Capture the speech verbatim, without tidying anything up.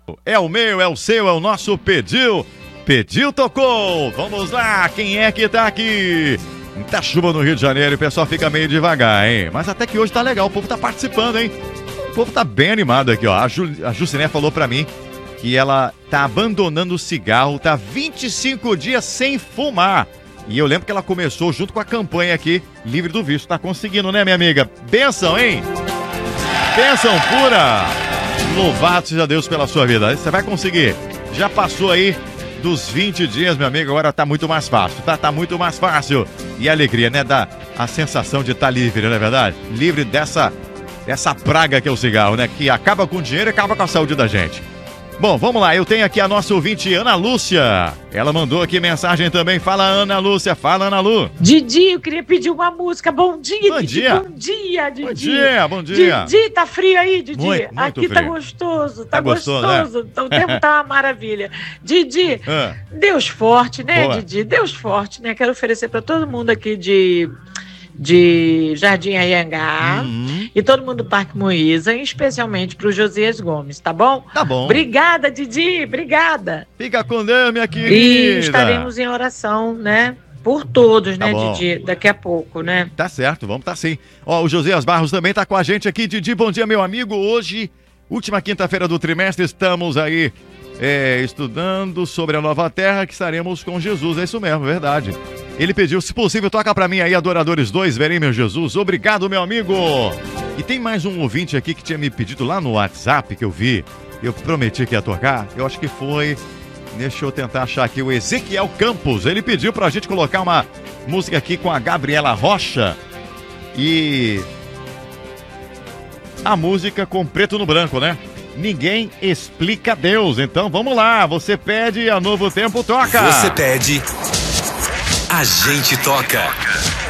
É o meu, é o seu, é o nosso Pediu. Pediu, tocou. Vamos lá, quem é que tá aqui? Tá chuva no Rio de Janeiro e o pessoal fica meio devagar, hein? Mas até que hoje tá legal, o povo tá participando, hein? O povo tá bem animado aqui, ó. A, Ju, a Juciné falou pra mim que ela tá abandonando o cigarro, tá vinte e cinco dias sem fumar. E eu lembro que ela começou junto com a campanha aqui, Livre do Vício. Tá conseguindo, né, minha amiga? Benção, hein? Benção pura! Louvado seja Deus pela sua vida. Você vai conseguir. Já passou aí dos vinte dias, meu amigo, agora tá muito mais fácil, tá? Tá muito mais fácil. E a alegria, né? Dá a sensação de estar livre, não é verdade? Livre dessa, dessa praga que é o cigarro, né? Que acaba com o dinheiro e acaba com a saúde da gente. Bom, vamos lá, eu tenho aqui a nossa ouvinte Ana Lúcia. Ela mandou aqui mensagem também. Fala, Ana Lúcia, fala, Ana Lu. Didi, eu queria pedir uma música. Bom dia, bom Didi. Dia. Bom dia, Didi. Bom dia, bom dia. Didi, tá frio aí, Didi? Muito, muito aqui frio. tá gostoso, tá, Tá gostoso, gostoso. né? O tempo tá uma maravilha. Didi, Ah. Deus forte, né, Boa. Didi? Deus forte, né? Quero oferecer pra todo mundo aqui de... de Jardim Anhangá Uhum. e todo mundo do Parque Moísa, especialmente pro Josias Gomes, tá bom? Tá bom. Obrigada, Didi, obrigada. Fica com Deus, minha querida. E estaremos em oração, né? Por todos, Tá né, bom. Didi? Daqui a pouco, né? Tá certo, vamos tá sim. Ó, o Josias Barros também tá com a gente aqui. Didi, bom dia, meu amigo. Hoje, última quinta-feira do trimestre, estamos aí é, estudando sobre a nova terra que estaremos com Jesus. É isso mesmo, verdade. Ele pediu, se possível, toca pra mim aí, Adoradores dois, verei meu Jesus. Obrigado, meu amigo. E tem mais um ouvinte aqui que tinha me pedido lá no WhatsApp, que eu vi. Eu prometi que ia tocar. Eu acho que foi... Deixa eu tentar achar aqui o Ezequiel Campos. Ele pediu pra gente colocar uma música aqui com a Gabriela Rocha. E... a música com preto no branco, né? Ninguém explica Deus. Então vamos lá. Você pede, a Novo Tempo toca. Você pede... A gente toca.